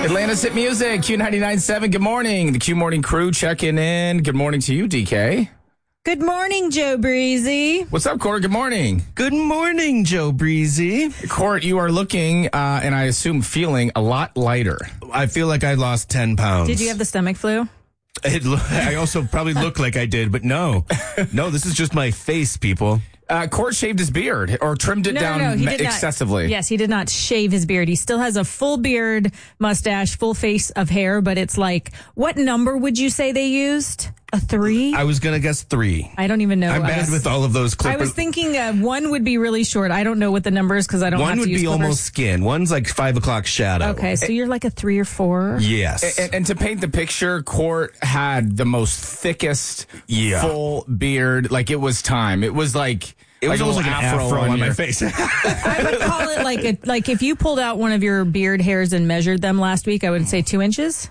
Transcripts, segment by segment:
Atlanta's Hit Music, Q99.7. Good morning. The Q Morning crew checking in. Good morning to you, DK. Good morning, Joe Breezy. What's up, Court? Good morning. Good morning, Joe Breezy. Court, you are looking, and I assume feeling a lot lighter. I feel like I lost 10 pounds. Did you have the stomach flu? I also probably look like I did, but no. No, this is just my face, people. Court shaved his beard or trimmed it down he did excessively. Not, yes, he did not shave his beard. He still has a full beard, mustache, full face of hair, but it's like, what number would you say they used? A 3? I was going to guess 3. I don't even know. I'm bad with all of those clippers. I was thinking 1 would be really short. I don't know what the number is because I don't have to use clippers. 1 would be almost skin. 1's like 5 o'clock shadow. Okay, so you're like a 3 or 4? Yes. And to paint the picture, Court had the most thickest full beard. Like it was time. It was like... It was almost like an afro on my face. I would call it like if you pulled out one of your beard hairs and measured them last week, I would say 2 inches.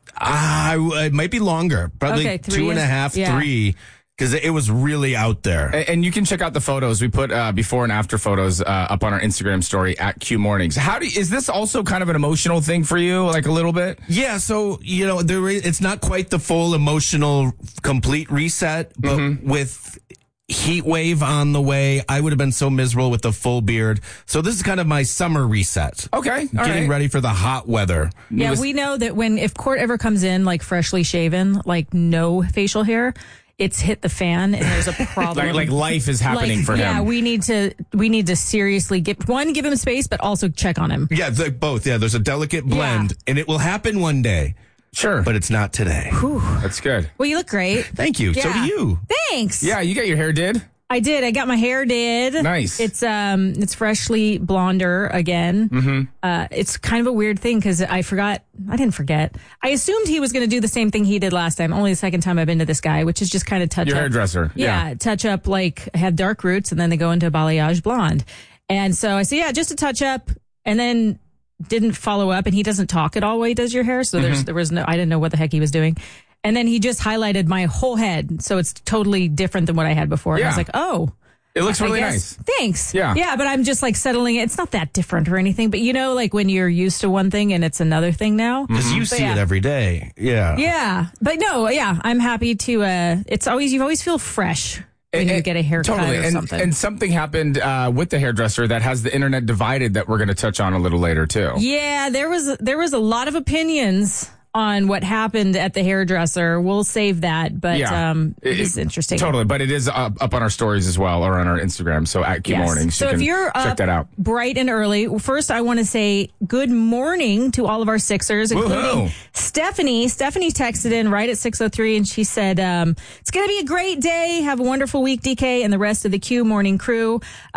It might be longer. Probably okay, 2.5, 3. Because it was really out there. And you can check out the photos. We put before and after photos up on our Instagram story at Q Mornings. Is this also kind of an emotional thing for you, like a little bit? Yeah, so, it's not quite the full emotional complete reset, but with heat wave on the way, I would have been so miserable with the full beard. So this is kind of my summer reset. Okay. Getting ready for the hot weather. Yeah, we know that if Court ever comes in like freshly shaven, like no facial hair, it's hit the fan and there's a problem. like life is happening for him. Yeah, we need to seriously give him space, but also check on him. Yeah, it's like both. Yeah, there's a delicate blend, and it will happen one day. Sure. But it's not today. Whew. That's good. Well, you look great. Thank you. Yeah. So do you. Thanks. Yeah, you got your hair did. I did. I got my hair did. Nice. It's freshly blonder again. Mm-hmm. It's kind of a weird thing because I didn't forget. I assumed he was going to do the same thing he did last time. Only the second time I've been to this guy, which is just kind of touch your up. Hairdresser. Yeah, touch up, like have dark roots and then they go into balayage blonde. And so I said, yeah, just a touch up, and then didn't follow up, and he doesn't talk at all while he does your hair. So there was no, I didn't know what the heck he was doing. And then he just highlighted my whole head. So it's totally different than what I had before. And I was like, oh. It looks really nice. Thanks. Yeah. Yeah, but I'm just like settling it. It's not that different or anything. But like when you're used to one thing and it's another thing now. Because you see it every day. Yeah. Yeah. But no, yeah, I'm happy to, you always feel fresh when you get a haircut or something. And something happened with the hairdresser that has the internet divided that we're going to touch on a little later too. Yeah, there was a lot of opinions on what happened at the hairdresser. We'll save that, but it's interesting. Totally, but it is up on our stories as well, or on our Instagram, so at Q Mornings. So if you're check that out. Bright and early, first I want to say good morning to all of our Sixers, including Stephanie. Stephanie texted in right at 6:03, and she said, it's going to be a great day. Have a wonderful week, DK, and the rest of the Q Morning crew.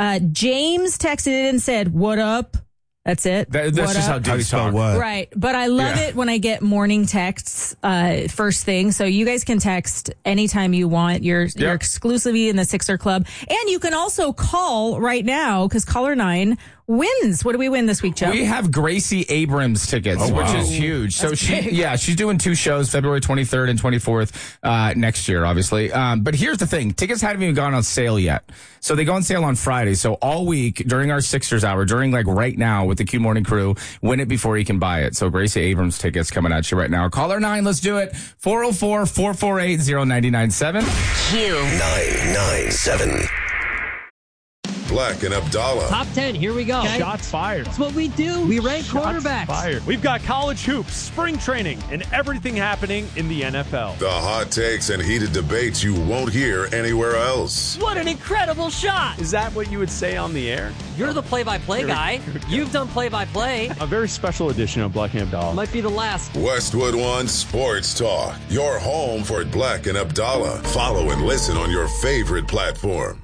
James texted in and said, what up? That's it. That's just how dudes talk. Right. But I love it when I get morning texts first thing. So you guys can text anytime you want. You're exclusively in the Sixer Club. And you can also call right now because caller 9 wins. What do we win this week, Joe? We have Gracie Abrams tickets, which is huge. So she's doing 2 shows, February 23rd and 24th next year, obviously. But here's the thing. Tickets haven't even gone on sale yet. So they go on sale on Friday. So all week during our Sixers hour, during like right now with the Q Morning crew, win it before you can buy it. So Gracie Abrams tickets coming at you right now. Caller 9, let's do it. 404-448-0997. Q997. Black and Abdallah. Top 10, here we go. Okay. Shots fired. That's what we do. We rank quarterbacks. Fired. We've got college hoops, spring training, and everything happening in the NFL. The hot takes and heated debates you won't hear anywhere else. What an incredible shot. Is that what you would say on the air? You're the play-by-play guy. You've done play-by-play. A very special edition of Black and Abdallah. Might be the last. Westwood One Sports Talk. Your home for Black and Abdallah. Follow and listen on your favorite platform.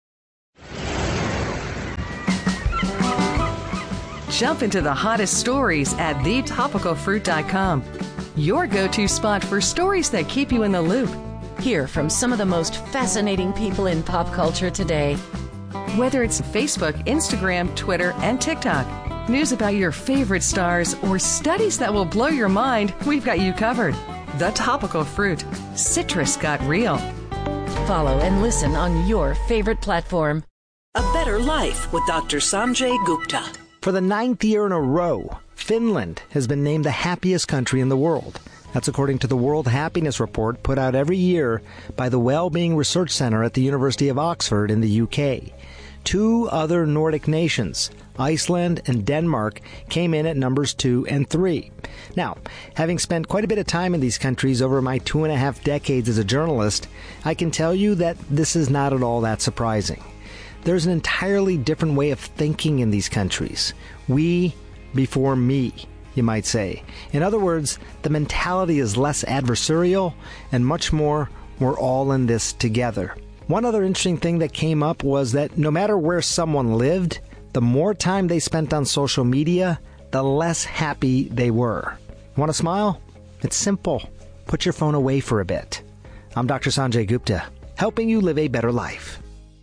Jump into the hottest stories at thetopicalfruit.com. Your go-to spot for stories that keep you in the loop. Hear from some of the most fascinating people in pop culture today. Whether it's Facebook, Instagram, Twitter, and TikTok, news about your favorite stars, or studies that will blow your mind, we've got you covered. The Topical Fruit. Citrus got real. Follow and listen on your favorite platform. A Better Life with Dr. Sanjay Gupta. For the 9th year in a row, Finland has been named the happiest country in the world. That's according to the World Happiness Report put out every year by the Wellbeing Research Centre at the University of Oxford in the UK. 2 other Nordic nations, Iceland and Denmark, came in at numbers 2 and 3. Now, having spent quite a bit of time in these countries over my 2.5 decades as a journalist, I can tell you that this is not at all that surprising. There's an entirely different way of thinking in these countries. We before me, you might say. In other words, the mentality is less adversarial and much more, we're all in this together. One other interesting thing that came up was that no matter where someone lived, the more time they spent on social media, the less happy they were. Want to smile? It's simple. Put your phone away for a bit. I'm Dr. Sanjay Gupta, helping you live a better life.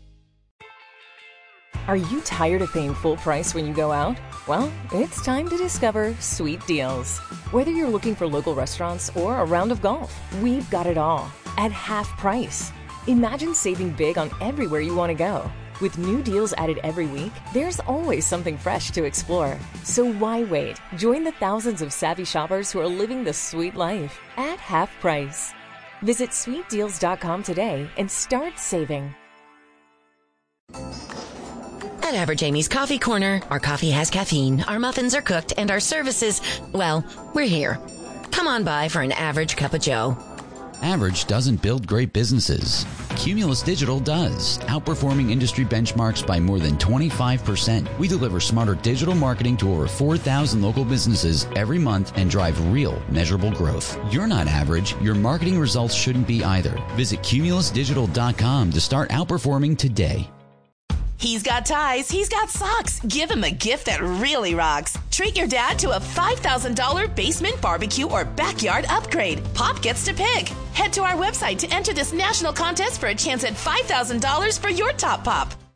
Are you tired of paying full price when you go out? Well, it's time to discover Sweet Deals. Whether you're looking for local restaurants or a round of golf, we've got it all at half price. Imagine saving big on everywhere you want to go. With new deals added every week, there's always something fresh to explore. So why wait? Join the thousands of savvy shoppers who are living the sweet life at half price. Visit sweetdeals.com today and start saving. At Average Amy's Coffee Corner, our coffee has caffeine, our muffins are cooked, and our services, well, we're here. Come on by for an average cup of joe. Average doesn't build great businesses. Cumulus Digital does, outperforming industry benchmarks by more than 25%. We deliver smarter digital marketing to over 4,000 local businesses every month and drive real, measurable growth. You're not average. Your marketing results shouldn't be either. Visit cumulusdigital.com to start outperforming today. He's got ties, he's got socks. Give him a gift that really rocks. Treat your dad to a $5,000 basement barbecue or backyard upgrade. Pop gets to pick. Head to our website to enter this national contest for a chance at $5,000 for your top pop.